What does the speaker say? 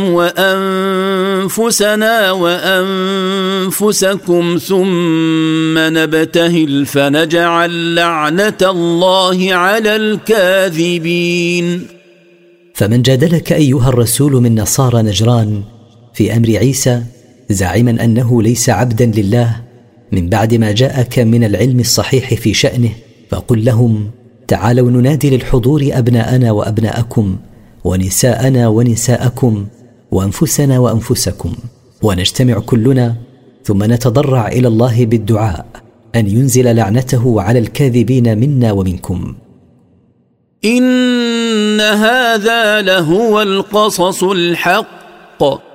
وأنفسنا وأنفسكم ثم نبتهل فنجعل لعنة الله على الكاذبين. فمن جادلك أيها الرسول من نصارى نجران في أمر عيسى زاعما أنه ليس عبدا لله من بعد ما جاءك من العلم الصحيح في شأنه، فقل لهم: تعالوا ننادي للحضور أبناءنا وأبناءكم ونساءنا ونساءكم وأنفسنا وأنفسكم، ونجتمع كلنا ثم نتضرع إلى الله بالدعاء أن ينزل لعنته على الكاذبين منا ومنكم. إن هذا لهو القصص الحق